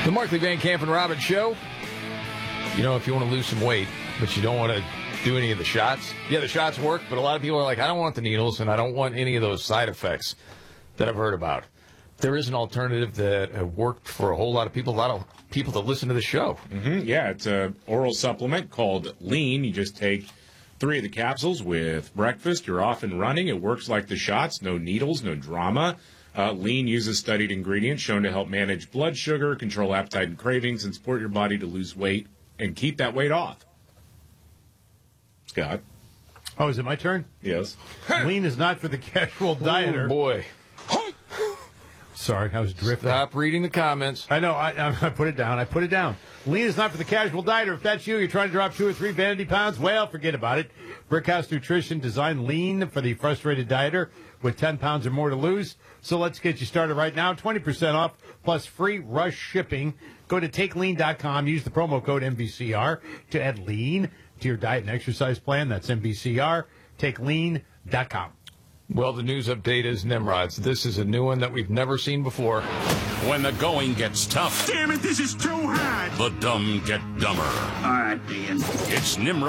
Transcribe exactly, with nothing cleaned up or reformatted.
The Markley Van Camp and Robbins Show. You know, if you want to lose some weight, but you don't want to do any of the shots. Yeah, the shots work, but a lot of people are like, I don't want the needles, and I don't want any of those side effects that I've heard about. There is an alternative that worked for a whole lot of people, a lot of people that listen to the show. Mm-hmm. Yeah, it's an oral supplement called Lean. You just take three of the capsules with breakfast. You're off and running. It works like the shots. No needles, no drama. Uh, Lean uses studied ingredients shown to help manage blood sugar, control appetite and cravings, and support your body to lose weight and keep that weight off. Scott? Oh, is it my turn? Yes. Lean is not for the casual dieter. Oh, boy. Sorry, I was drifting. Stop reading the comments. I know. I, I put it down. I put it down. Lean is not for the casual dieter. If that's you, you're trying to drop two or three vanity pounds, well, forget about it. Brickhouse Nutrition designed Lean for the frustrated dieter with ten pounds or more to lose. So let's get you started right now. twenty percent off plus free rush shipping. Go to take lean dot com. Use the promo code M V C R to add Lean to your diet and exercise plan. That's M V C R. take lean dot com. Well, the news update is Nimrods. This is a new one that we've never seen before. When the going gets tough, Damn it, this is too hard. the dumb get dumber. All right, Ian. It's Nimrod.